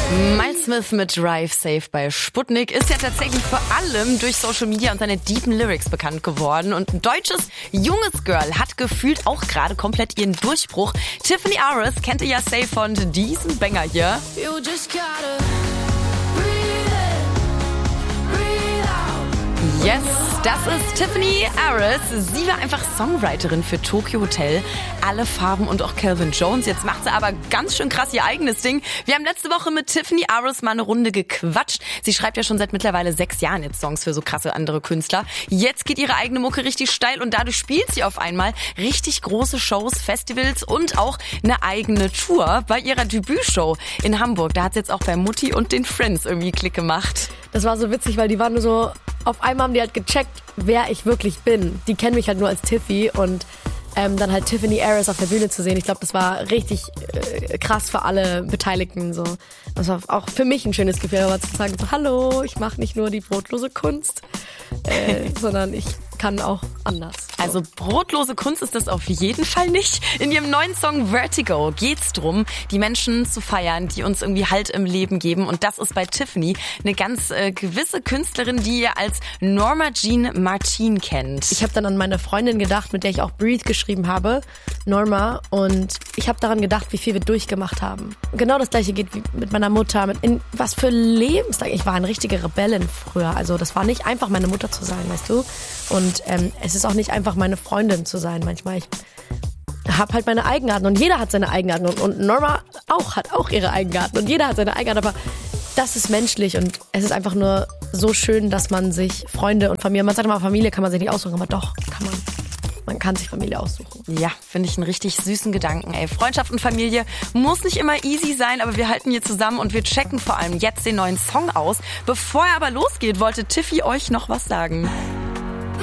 Miles Smith mit Drive Safe bei Sputnik ist ja tatsächlich vor allem durch Social Media und seine deepen Lyrics bekannt geworden. Und ein deutsches, junges Girl hat gefühlt auch gerade komplett ihren Durchbruch. Tiffany Aris kennt ihr ja safe von diesem Banger hier. Yes, das ist Tiffany Aris. Sie war einfach Songwriterin für Tokyo Hotel, Alle Farben und auch Calvin Jones. Jetzt macht sie aber ganz schön krass ihr eigenes Ding. Wir haben letzte Woche mit Tiffany Aris mal eine Runde gequatscht. Sie schreibt ja schon seit mittlerweile 6 Jahren jetzt Songs für so krasse andere Künstler. Jetzt geht ihre eigene Mucke richtig steil und dadurch spielt sie auf einmal richtig große Shows, Festivals und auch eine eigene Tour bei ihrer Debütshow in Hamburg. Da hat sie jetzt auch bei Mutti und den Friends irgendwie Klick gemacht. Das war so witzig, weil die waren nur so, auf einmal haben die halt gecheckt, wer ich wirklich bin. Die kennen mich halt nur als Tiffy und dann halt Tiffany Aris auf der Bühne zu sehen. Ich glaube, das war richtig krass für alle Beteiligten. So. Das war auch für mich ein schönes Gefühl, aber zu sagen, so, hallo, ich mache nicht nur die brotlose Kunst, sondern ich kann auch anders. So. Also brotlose Kunst ist das auf jeden Fall nicht. In ihrem neuen Song Vertigo geht's drum, die Menschen zu feiern, die uns irgendwie Halt im Leben geben. Und das ist bei Tiffany eine ganz gewisse Künstlerin, die ihr als Norma Jean Martin kennt. Ich habe dann an meine Freundin gedacht, mit der ich auch Breathe geschrieben habe, Norma. Und ich habe daran gedacht, wie viel wir durchgemacht haben. Genau das gleiche geht wie mit meiner Mutter. In was für Lebenslage. Ich war eine richtige Rebellin früher. Also das war nicht einfach, meine Mutter zu sein, weißt du. Und es ist auch nicht einfach, meine Freundin zu sein manchmal. Ich habe halt meine Eigenarten und jeder hat seine Eigenarten. Und Norma hat auch ihre Eigenarten und jeder hat seine Eigenarten. Aber das ist menschlich und es ist einfach nur so schön, dass man sich Freunde und Familie, man sagt immer, Familie kann man sich nicht aussuchen, aber doch, kann man. Man kann sich Familie aussuchen. Ja, finde ich einen richtig süßen Gedanken. Ey, Freundschaft und Familie muss nicht immer easy sein, aber wir halten hier zusammen und wir checken vor allem jetzt den neuen Song aus. Bevor er aber losgeht, wollte Tiffy euch noch was sagen.